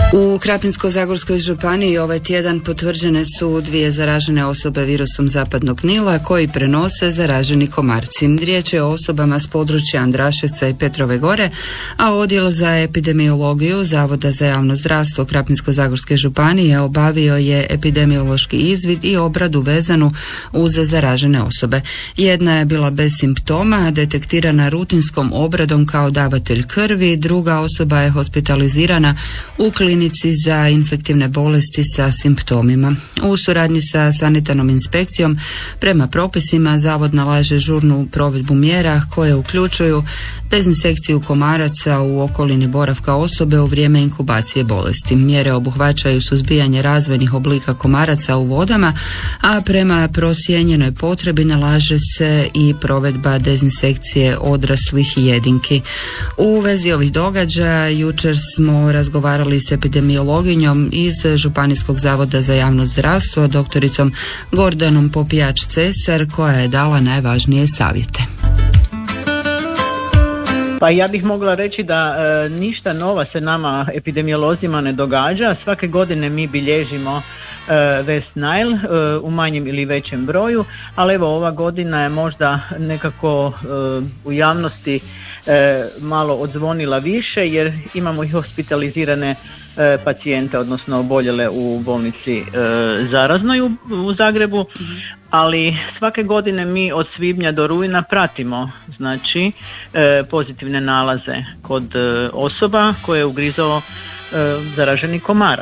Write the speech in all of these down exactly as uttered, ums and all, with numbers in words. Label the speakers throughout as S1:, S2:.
S1: U Krapinsko-zagorskoj županiji ovaj tjedan potvrđene su dvije zaražene osobe virusom zapadnog Nila koji prenose zaraženi komarci. Riječ je o osobama s područja Andraševca i Petrove Gore, a odjel za epidemiologiju Zavoda za javno zdravstvo Krapinsko-zagorske županije obavio je epidemiološki izvid i obradu vezanu uz zaražene osobe. Jedna je bila bez simptoma, detektirana rutinskom obradom kao davatelj krvi, druga osoba je hospitalizirana u klinici za infektivne bolesti sa simptomima. U suradnji sa sanitarnom inspekcijom prema propisima Zavod nalaže žurnu provedbu mjera koje uključuju dezinsekciju komaraca u okolini boravka osobe u vrijeme inkubacije bolesti. Mjere obuhvaćaju suzbijanje razvojnih oblika komaraca u vodama, a prema procijenjenoj potrebi nalaže se i provedba dezinsekcije odraslih jedinki. U vezi ovih događaja jučer smo razgovarali s epidemiologinjom iz Županijskog zavoda za javno zdravstvo, doktoricom Gordanom Popijač-Cesar, koja je dala najvažnije savjete.
S2: Pa ja bih mogla reći da e, ništa nova se nama epidemiolozima ne događa. Svake godine mi bilježimo e, West Nile e, u manjem ili većem broju, ali evo ova godina je možda nekako e, u javnosti e, malo odzvonila više jer imamo i hospitalizirane e, pacijente, odnosno oboljele u bolnici e, zaraznoj u, u Zagrebu. Ali svake godine mi od svibnja do rujna pratimo znači e, pozitivne nalaze kod e, osoba koje je ugrizao e, zaraženi komarac.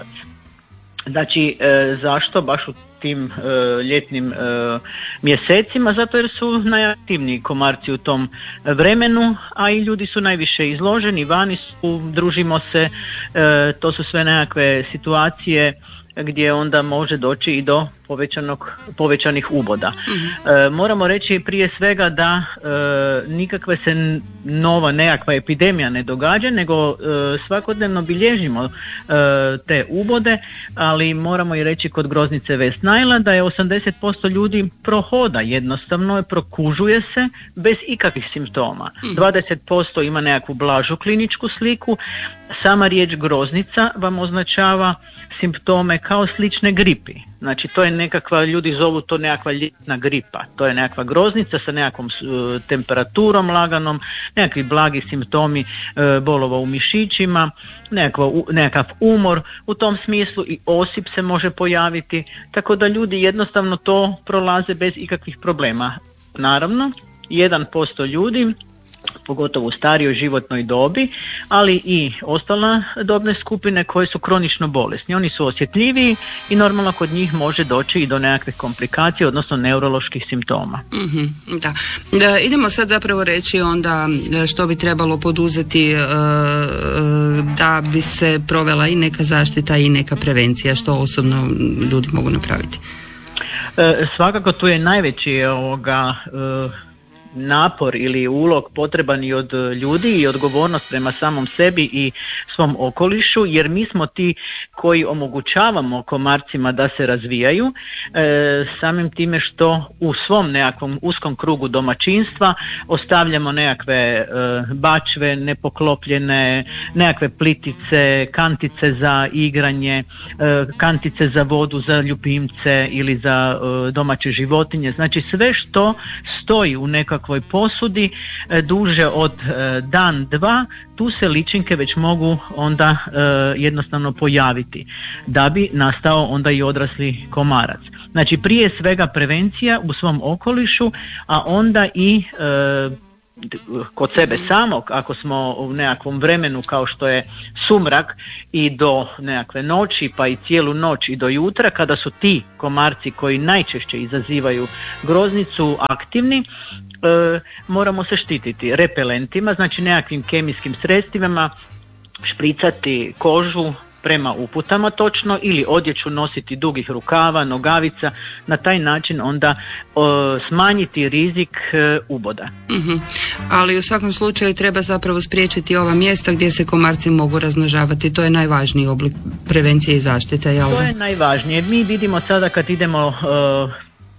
S2: Znači e, zašto baš u tim e, ljetnim e, mjesecima? Zato jer su najaktivniji komarci u tom vremenu, a i ljudi su najviše izloženi, vani su, družimo se, e, to su sve nekakve situacije gdje onda može doći i do povećanog, povećanih uboda. Mm-hmm. E, moramo reći prije svega da e, nikakve se nova nekakva epidemija ne događa, nego e, svakodnevno bilježimo e, te ubode, ali moramo i reći kod groznice West Nile da je osamdeset posto ljudi prohoda jednostavno, prokužuje se bez ikakvih simptoma. Mm-hmm. dvadeset posto ima nekakvu blažu kliničku sliku. Sama riječ groznica vam označava simptome kao slične gripi. Znači to je nekakva, ljudi zovu to nekakva ljetna gripa. To je nekakva groznica sa nekakvom uh, temperaturom laganom, nekakvi blagi simptomi uh, bolova u mišićima, nekakva, u, nekakav umor u tom smislu i osip se može pojaviti. Tako da ljudi jednostavno to prolaze bez ikakvih problema. Naravno, jedan posto ljudi, pogotovo u starijoj životnoj dobi, ali i ostale dobne skupine koje su kronično bolesni. Oni su osjetljiviji i normalno kod njih može doći i do nekakve komplikacije, odnosno neuroloških simptoma.
S1: Mm-hmm, da. Da, idemo sad zapravo reći onda što bi trebalo poduzeti uh, da bi se provela i neka zaštita i neka prevencija, što osobno ljudi mogu napraviti.
S2: E, svakako tu je najveći ovoga uh, napor ili ulog potreban i od ljudi i odgovornost prema samom sebi i svom okolišu, jer mi smo ti koji omogućavamo komarcima da se razvijaju e, samim time što u svom nekakvom uskom krugu domaćinstva ostavljamo nekakve e, bačve nepoklopljene, nekakve plitice, kantice za igranje, e, kantice za vodu za ljubimce ili za e, domaće životinje. Znači sve što stoji u nekakvom posudi e, duže od e, dan, dva, tu se ličinke već mogu onda e, jednostavno pojaviti da bi nastao onda i odrasli komarac. Znači prije svega prevencija u svom okolišu, a onda i e, kod sebe samog, ako smo u nekakvom vremenu kao što je sumrak i do nekakve noći pa i cijelu noć i do jutra, kada su ti komarci koji najčešće izazivaju groznicu aktivni, E, moramo se štititi repelentima, znači nekakvim kemijskim sredstvima, špricati kožu prema uputama točno ili odjeću nositi dugih rukava, nogavica, na taj način onda o, smanjiti rizik e, uboda.
S1: Mm-hmm. Ali u svakom slučaju treba zapravo spriječiti ova mjesta gdje se komarci mogu razmnožavati, to je najvažniji oblik prevencije i zaštite. Jel?
S2: To je najvažnije. Mi vidimo sada kad idemo e,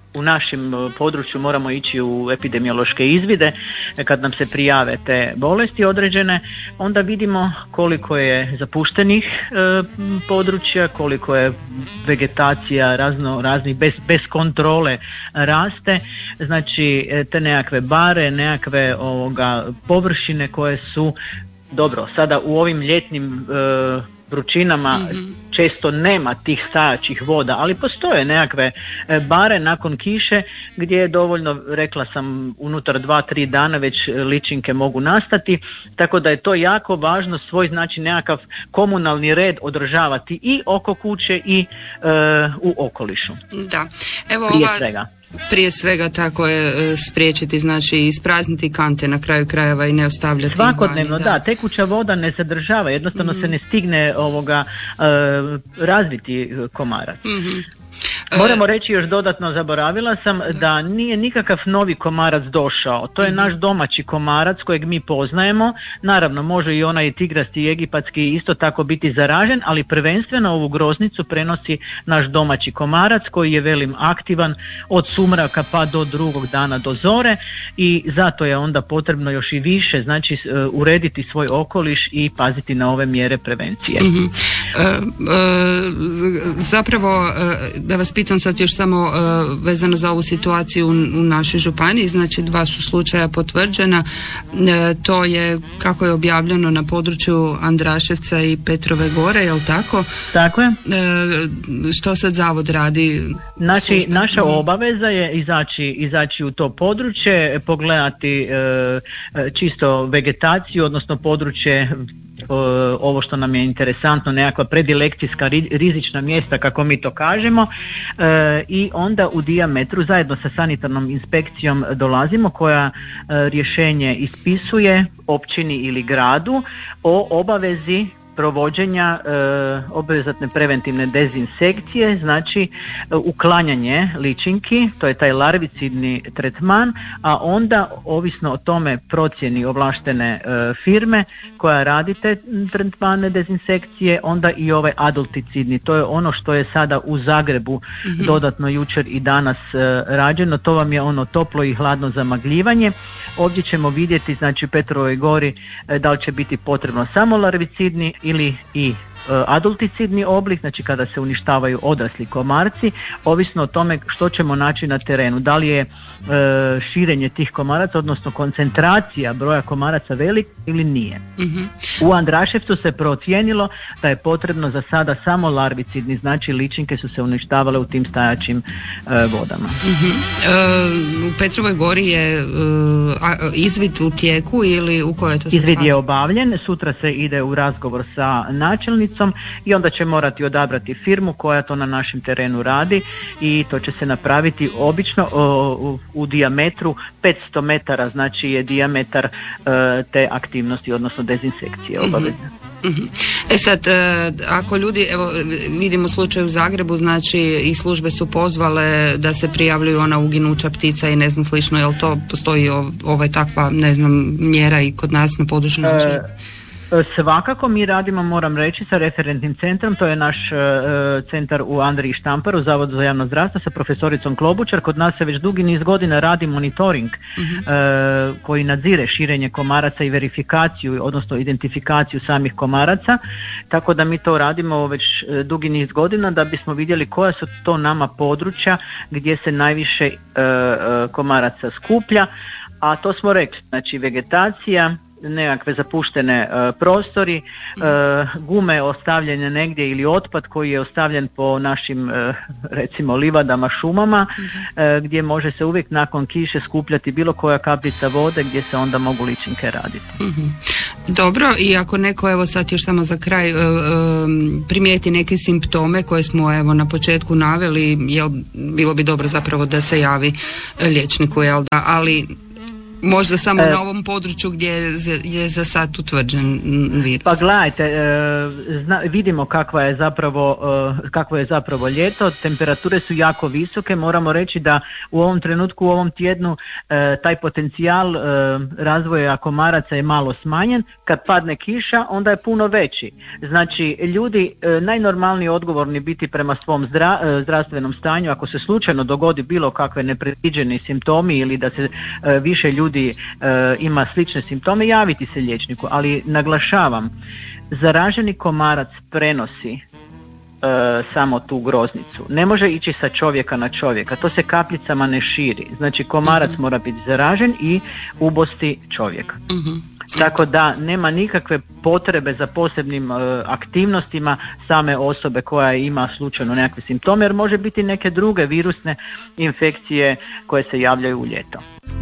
S2: u našem području moramo ići u epidemiološke izvide kad nam se prijave te bolesti određene, onda vidimo koliko je zapuštenih e, područja, koliko je vegetacija razno raznih bez, bez kontrole raste, znači te nekakve bare, nekakve ovoga površine koje su dobro, sada u ovim ljetnim e, vrućinama mm-hmm. često nema tih stajaćih voda, ali postoje nekakve bare nakon kiše gdje je dovoljno, rekla sam, unutar dva, tri dana već ličinke mogu nastati, tako da je to jako važno svoj znači nekakav komunalni red održavati i oko kuće i e, u okolišu.
S1: Da, evo
S2: prije
S1: ova...
S2: svega.
S1: Prije svega tako je spriječiti, znači isprazniti kante na kraju krajeva i ne ostavljati
S2: svakodnevno,
S1: vani,
S2: da.
S1: da,
S2: tekuća voda ne zadržava, jednostavno mm-hmm. se ne stigne ovoga uh, razviti komarac. Mm-hmm. Moramo reći još dodatno, zaboravila sam, da, da nije nikakav novi komarac došao. To je mm-hmm. naš domaći komarac kojeg mi poznajemo. Naravno, može i onaj tigrasti i egipatski isto tako biti zaražen, ali prvenstveno ovu groznicu prenosi naš domaći komarac koji je, velim, aktivan od sumraka pa do drugog dana do zore i zato je onda potrebno još i više, znači urediti svoj okoliš i paziti na ove mjere prevencije.
S1: Mm-hmm. E, e, zapravo, e, da vas pitam sad još samo uh, vezano za ovu situaciju u, u našoj županiji, znači dva su slučaja potvrđena, e, to je kako je objavljeno na području Andraševca i Petrove Gore, je li tako?
S2: Tako je. E,
S1: što sad zavod radi?
S2: Znači, služba? Naša obaveza je izaći, izaći u to područje, pogledati e, čisto vegetaciju, odnosno područje, ovo što nam je interesantno, nekakva predilekcijska rizična mjesta, kako mi to kažemo, e, i onda u dijametru zajedno sa sanitarnom inspekcijom dolazimo koja e, rješenje ispisuje općini ili gradu o obavezi provođenja e, obvezatne preventivne dezinsekcije, znači e, uklanjanje ličinki, to je taj larvicidni tretman, a onda ovisno o tome procjeni ovlaštene e, firme koja radi te tretmane dezinsekcije, onda i ovaj adulticidni, to je ono što je sada u Zagrebu mm-hmm. dodatno jučer i danas e, rađeno, to vam je ono toplo i hladno zamagljivanje. Ovdje ćemo vidjeti, znači u Petrovoj Gori, e, da li će biti potrebno samo larvicidni ili i adulticidni oblik, znači kada se uništavaju odrasli komarci, ovisno o tome što ćemo naći na terenu. Da li je e, širenje tih komaraca, odnosno koncentracija broja komaraca velik ili nije. Mm-hmm. U Andraševcu se procijenilo da je potrebno za sada samo larvicidni, znači ličinke su se uništavale u tim stajaćim e, vodama.
S1: Mm-hmm. E, u Petrovoj Gori je e, izvid u tijeku ili u kojoj je to sad
S2: Izvid
S1: fazi?
S2: Je obavljen, sutra se ide u razgovor sa načelnicom i onda će morati odabrati firmu koja to na našem terenu radi i to će se napraviti obično o, u, u dijametru petsto metara, znači je dijametar e, te aktivnosti, odnosno dezinsekcije obavezne.
S1: Mm-hmm. E sad, ako ljudi, evo vidimo slučaj u Zagrebu, znači i službe su pozvale da se prijavljuju ona uginuća ptica i ne znam slično, jel to postoji ovaj takva, ne znam, mjera i kod nas na području naše? E,
S2: Svakako mi radimo, moram reći, sa referentnim centrom, to je naš e, centar u Andriji Štamparu, Zavod za javno zdravstvo, sa profesoricom Klobučar. Kod nas se već dugi niz godina radi monitoring mm-hmm. e, koji nadzire širenje komaraca i verifikaciju, odnosno identifikaciju samih komaraca, tako da mi to radimo već e, dugi niz godina da bismo vidjeli koja su to nama područja gdje se najviše e, e, komaraca skuplja, a to smo rekli, znači vegetacija, nekakve zapuštene uh, prostori, uh, gume ostavljene negdje ili otpad koji je ostavljen po našim uh, recimo livadama, šumama, uh, gdje može se uvijek nakon kiše skupljati bilo koja kapljica vode gdje se onda mogu ličinke raditi.
S1: Mm-hmm. Dobro, i ako neko, evo sad još samo za kraj, uh, um, primijeti neke simptome koje smo evo na početku naveli, jel bilo bi dobro zapravo da se javi liječniku, jel da, ali Možda samo e, na ovom području gdje je za sad utvrđen virus.
S2: Pa gledajte, e, zna, vidimo kakva je zapravo, e, kakvo je zapravo ljeto, temperature su jako visoke, moramo reći da u ovom trenutku, u ovom tjednu e, taj potencijal e, razvoja komaraca je malo smanjen, kad padne kiša onda je puno veći. Znači ljudi e, najnormalniji odgovorni biti prema svom zdra, e, zdravstvenom stanju, ako se slučajno dogodi bilo kakve nepredviđeni simptomi ili da se e, više ljudi ljudi e, ima slične simptome, javiti se liječniku, ali naglašavam, zaraženi komarac prenosi e, samo tu groznicu. Ne može ići sa čovjeka na čovjeka, to se kapljicama ne širi. Znači komarac mm-hmm. mora biti zaražen i ubosti čovjeka. Mm-hmm. Tako da nema nikakve potrebe za posebnim e, aktivnostima same osobe koja ima slučajno nekakve simptome, jer može biti neke druge virusne infekcije koje se javljaju u ljeto.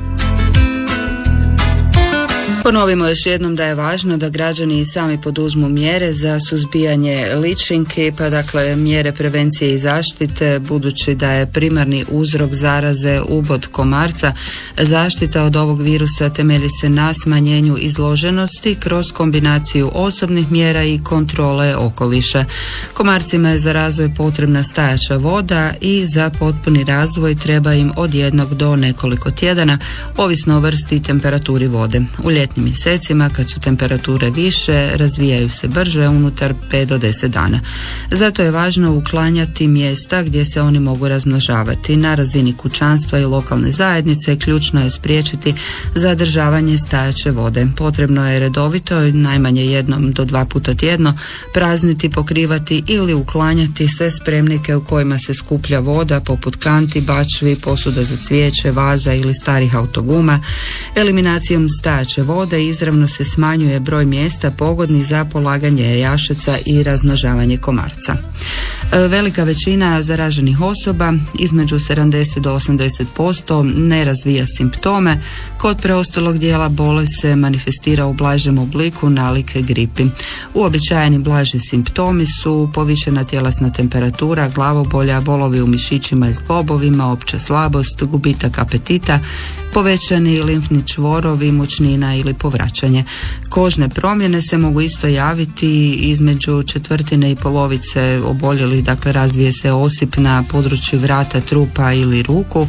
S1: Ponovimo još jednom da je važno da građani sami poduzmu mjere za suzbijanje ličinki, pa dakle mjere prevencije i zaštite, budući da je primarni uzrok zaraze ubod komarca. Zaštita od ovog virusa temelji se na smanjenju izloženosti kroz kombinaciju osobnih mjera i kontrole okoliša. Komarcima je za razvoj potrebna stajaća voda i za potpuni razvoj treba im od jednog do nekoliko tjedana, ovisno o vrsti i temperaturi vode. U ljetnim mjesecima, kad su temperature više, razvijaju se brže, unutar pet do deset dana. Zato je važno uklanjati mjesta gdje se oni mogu razmnožavati. Na razini kućanstva i lokalne zajednice ključno je spriječiti zadržavanje stajaće vode. Potrebno je redovito, najmanje jednom do dva puta tjedno, prazniti, pokrivati ili uklanjati sve spremnike u kojima se skuplja voda, poput kanti, bačvi, posuda za cvijeće, vaza ili starih autoguma. Eliminacijom stajaće vode izravno se smanjuje broj mjesta pogodnih za polaganje jašeca i razmnožavanje komarca. Velika većina zaraženih osoba, između sedamdeset do osamdeset posto, ne razvija simptome. Kod preostalog dijela bolest se manifestira u blažem obliku nalike gripi. Uobičajeni blaži simptomi su povišena tjelesna temperatura, glavobolja, bolovi u mišićima i zglobovima, opća slabost, gubitak apetita, povećani limfni čvorovi, mučnina ili povraćanje. Kožne promjene se mogu isto javiti između četvrtine i polovice oboljelih, dakle razvije se osip na području vrata, trupa ili ruku.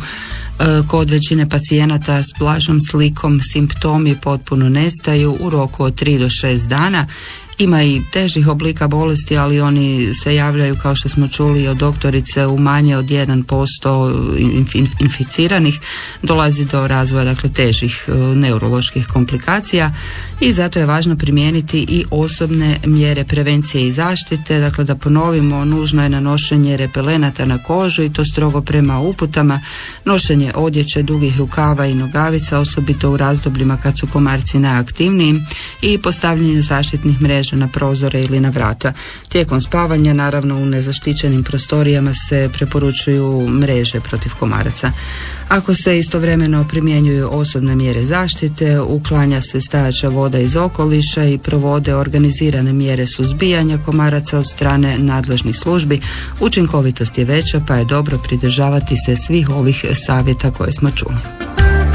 S1: Kod većine pacijenata s blažom slikom simptomi potpuno nestaju u roku od tri do šest dana. Ima i težih oblika bolesti, ali oni se javljaju, kao što smo čuli od doktorice, u manje od jedan posto inficiranih. Dolazi do razvoja dakle težih neuroloških komplikacija i zato je važno primijeniti i osobne mjere prevencije i zaštite. Dakle, da ponovimo, nužno je nanošenje repelenata na kožu i to strogo prema uputama, nošenje odjeće, dugih rukava i nogavica, osobito u razdobljima kad su komarci najaktivniji, i postavljanje zaštitnih mreža na prozore ili na vrata. Tijekom spavanja, naravno u nezaštićenim prostorijama, se preporučuju mreže protiv komaraca. Ako se istovremeno primjenjuju osobne mjere zaštite, uklanja se stajaća voda iz okoliša i provode organizirane mjere suzbijanja komaraca od strane nadležnih službi, učinkovitost je veća, pa je dobro pridržavati se svih ovih savjeta koje smo čuli.